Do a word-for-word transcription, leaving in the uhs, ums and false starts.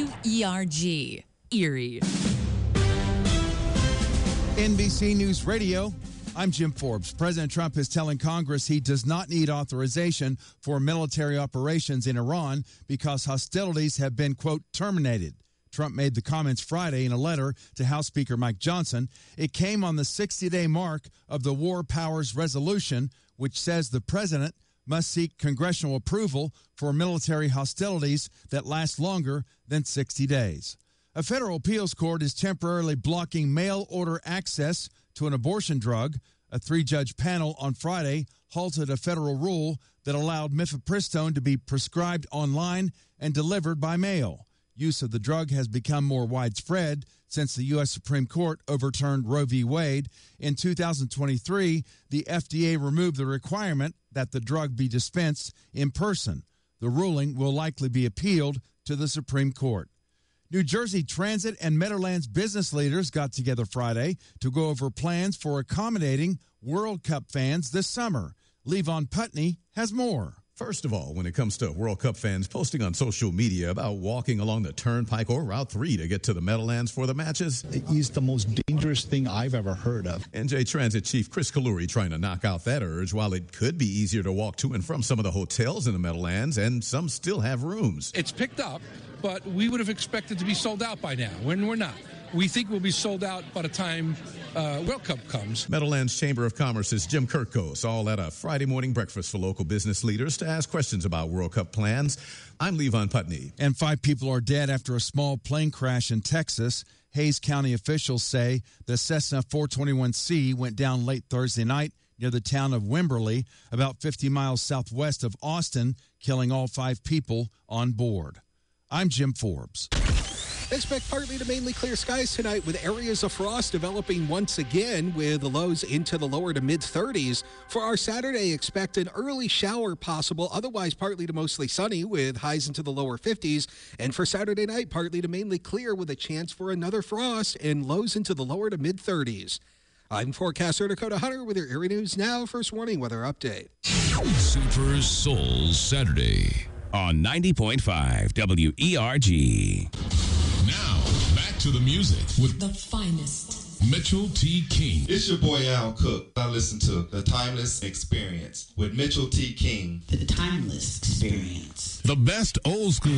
W E R G, Erie. N B C News Radio, I'm Jim Forbes. President Trump is telling Congress he does not need authorization for military operations in Iran because hostilities have been, quote, terminated. Trump made the comments Friday in a letter to House Speaker Mike Johnson. It came on the sixty-day mark of the War Powers Resolution, which says the president must seek congressional approval for military hostilities that last longer than sixty days. A federal appeals court is temporarily blocking mail-order access to an abortion drug. A three-judge panel on Friday halted a federal rule that allowed mifepristone to be prescribed online and delivered by mail. Use of the drug has become more widespread since the U S Supreme Court overturned Roe v. Wade. In two thousand twenty-three, the F D A removed the requirement that the drug be dispensed in person. The ruling will likely be appealed to the Supreme Court. New Jersey Transit and Meadowlands business leaders got together Friday to go over plans for accommodating World Cup fans this summer. Levon Putney has more. First of all, when it comes to World Cup fans posting on social media about walking along the Turnpike or Route three to get to the Meadowlands for the matches, it is the most dangerous thing I've ever heard of. N J Transit Chief Chris Kaluri trying to knock out that urge. While it could be easier to walk to and from some of the hotels in the Meadowlands, and some still have rooms. It's picked up, but we would have expected to be sold out by now, when we're not. We think we'll be sold out by the time uh, World Cup comes. Meadowlands Chamber of Commerce's Jim Kirkos, all at a Friday morning breakfast for local business leaders to ask questions about World Cup plans. I'm Levon Putney. And five people are dead after a small plane crash in Texas. Hays County officials say the Cessna four twenty-one C went down late Thursday night near the town of Wimberley, about fifty miles southwest of Austin, killing all five people on board. I'm Jim Forbes. Expect partly to mainly clear skies tonight with areas of frost developing once again with the lows into the lower to mid thirties. For our Saturday, expect an early shower possible, otherwise partly to mostly sunny with highs into the lower fifties. And for Saturday night, partly to mainly clear with a chance for another frost and lows into the lower to mid thirties. I'm forecaster Dakota Hunter with your Erie News Now First Warning Weather Update. Super Soul Saturday on ninety point five W E R G. Now, back to the music with the finest Mitchell T. King. It's your boy Al Cook. I listen to The Timeless Experience with Mitchell T. King. The Timeless Experience. The best old school